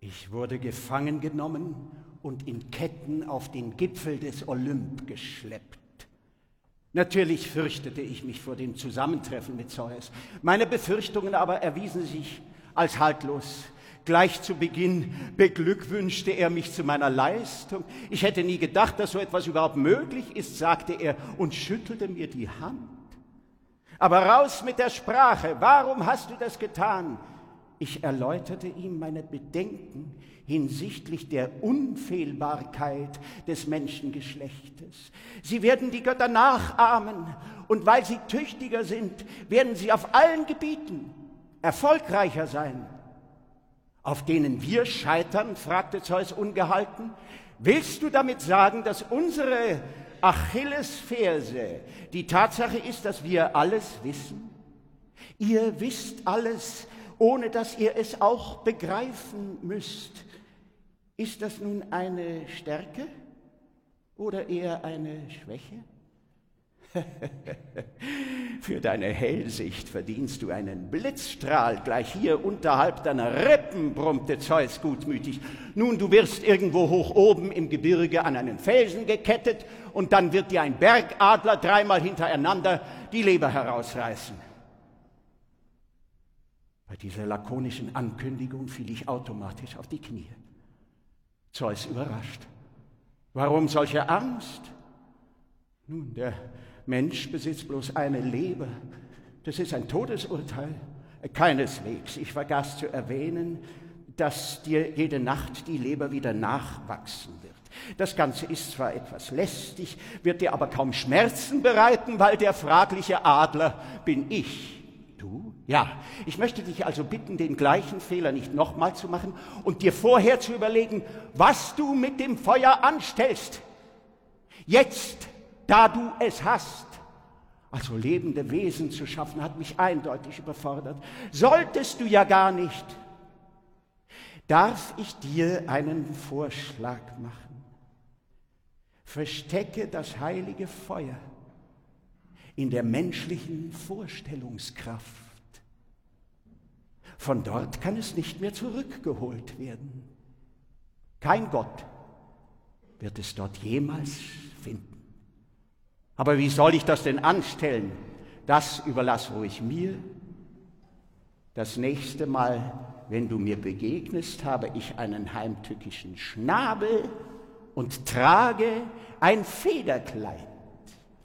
Ich wurde gefangen genommen und in Ketten auf den Gipfel des Olymp geschleppt. Natürlich fürchtete ich mich vor dem Zusammentreffen mit Zeus. Meine Befürchtungen aber erwiesen sich als haltlos. Gleich zu Beginn beglückwünschte er mich zu meiner Leistung. Ich hätte nie gedacht, dass so etwas überhaupt möglich ist, sagte er und schüttelte mir die Hand. Aber raus mit der Sprache, warum hast du das getan? Ich erläuterte ihm meine Bedenken hinsichtlich der Unfehlbarkeit des Menschengeschlechtes. Sie werden die Götter nachahmen, und weil sie tüchtiger sind, werden sie auf allen Gebieten erfolgreicher sein. Auf denen wir scheitern, fragte Zeus ungehalten. Willst du damit sagen, dass unsere Achillesferse die Tatsache ist, dass wir alles wissen? Ihr wisst alles, ohne dass ihr es auch begreifen müsst. Ist das nun eine Stärke oder eher eine Schwäche? Für deine Hellsicht verdienst du einen Blitzstrahl gleich hier unterhalb deiner Rippen, brummte Zeus gutmütig. Nun, du wirst irgendwo hoch oben im Gebirge an einen Felsen gekettet und dann wird dir ein Bergadler dreimal hintereinander die Leber herausreißen. Bei dieser lakonischen Ankündigung fiel ich automatisch auf die Knie. Zeus überrascht. Warum solche Angst? Nun, der Mensch besitzt bloß eine Leber. Das ist ein Todesurteil. Keineswegs. Ich vergaß zu erwähnen, dass dir jede Nacht die Leber wieder nachwachsen wird. Das Ganze ist zwar etwas lästig, wird dir aber kaum Schmerzen bereiten, weil der fragliche Adler bin ich. Du? Ja, ich möchte dich also bitten, den gleichen Fehler nicht nochmal zu machen und dir vorher zu überlegen, was du mit dem Feuer anstellst. Jetzt, da du es hast. Also lebende Wesen zu schaffen, hat mich eindeutig überfordert. Solltest du ja gar nicht. Darf ich dir einen Vorschlag machen? Verstecke das heilige Feuer in der menschlichen Vorstellungskraft. Von dort kann es nicht mehr zurückgeholt werden. Kein Gott wird es dort jemals finden. Aber wie soll ich das denn anstellen? Das überlass ruhig mir. Das nächste Mal, wenn du mir begegnest, habe ich einen heimtückischen Schnabel und trage ein Federkleid.